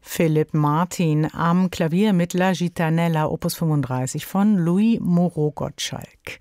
Philipp Martin am Klavier mit La Gitanella, Opus 35 von Louis Moreau-Gottschalk.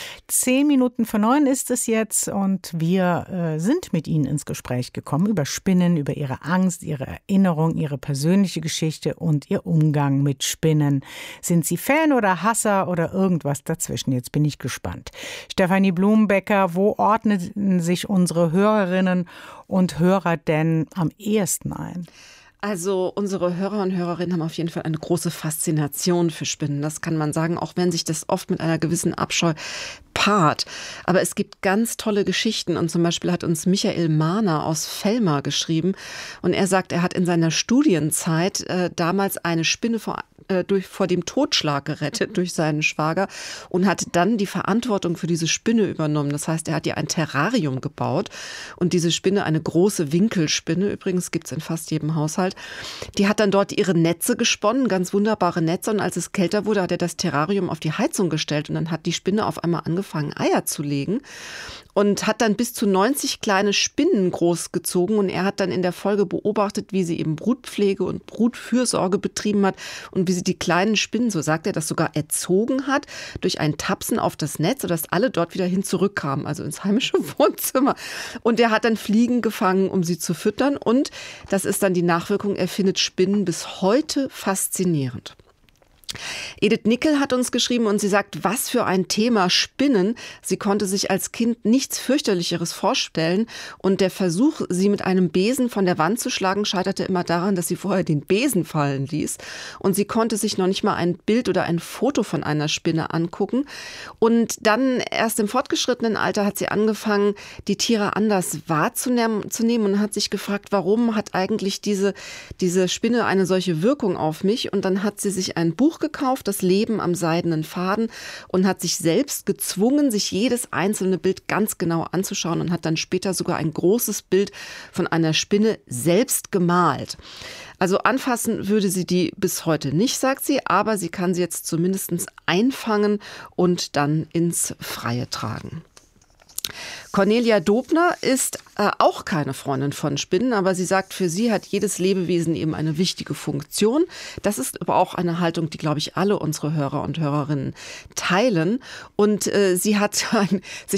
8:10 ist es jetzt und wir sind mit Ihnen ins Gespräch gekommen über Spinnen, über Ihre Angst, Ihre Erinnerung, Ihre persönliche Geschichte und Ihr Umgang mit Spinnen. Sind Sie Fan oder Hasser oder irgendwas dazwischen? Jetzt bin ich gespannt. Stefanie Blumenbecker, wo ordnen sich unsere Hörerinnen und Hörer denn am ehesten ein? Also unsere Hörer und Hörerinnen haben auf jeden Fall eine große Faszination für Spinnen. Das kann man sagen, auch wenn sich das oft mit einer gewissen Abscheu paart. Aber es gibt ganz tolle Geschichten und zum Beispiel hat uns Michael Mahner aus Velmar geschrieben und er sagt, er hat in seiner Studienzeit damals eine Spinne vor dem Totschlag gerettet durch seinen Schwager und hat dann die Verantwortung für diese Spinne übernommen. Das heißt, er hat ihr ein Terrarium gebaut und diese Spinne, eine große Winkelspinne, übrigens gibt es in fast jedem Haushalt, die hat dann dort ihre Netze gesponnen, ganz wunderbare Netze, und als es kälter wurde, hat er das Terrarium auf die Heizung gestellt und dann hat die Spinne auf einmal angefangen, Eier zu legen und hat dann bis zu 90 kleine Spinnen großgezogen und er hat dann in der Folge beobachtet, wie sie eben Brutpflege und Brutfürsorge betrieben hat und wie sie die kleinen Spinnen, so sagt er, das sogar erzogen hat durch ein Tapsen auf das Netz, sodass alle dort wieder hin zurückkamen, also ins heimische Wohnzimmer. Und er hat dann Fliegen gefangen, um sie zu füttern und das ist dann die Nachwirkung, er findet Spinnen bis heute faszinierend. Edith Nickel hat uns geschrieben und sie sagt, was für ein Thema Spinnen. Sie konnte sich als Kind nichts fürchterlicheres vorstellen und der Versuch, sie mit einem Besen von der Wand zu schlagen, scheiterte immer daran, dass sie vorher den Besen fallen ließ und sie konnte sich noch nicht mal ein Bild oder ein Foto von einer Spinne angucken und dann erst im fortgeschrittenen Alter hat sie angefangen, die Tiere anders wahrzunehmen und hat sich gefragt, warum hat eigentlich diese Spinne eine solche Wirkung auf mich, und dann hat sie sich ein Buch gekauft, Das Leben am seidenen Faden, und hat sich selbst gezwungen, sich jedes einzelne Bild ganz genau anzuschauen und hat dann später sogar ein großes Bild von einer Spinne selbst gemalt. Also anfassen würde sie die bis heute nicht, sagt sie, aber sie kann sie jetzt zumindest einfangen und dann ins Freie tragen. Cornelia Dobner ist auch keine Freundin von Spinnen, aber sie sagt, für sie hat jedes Lebewesen eben eine wichtige Funktion. Das ist aber auch eine Haltung, die, glaube ich, alle unsere Hörer und Hörerinnen teilen. Und sie hat sich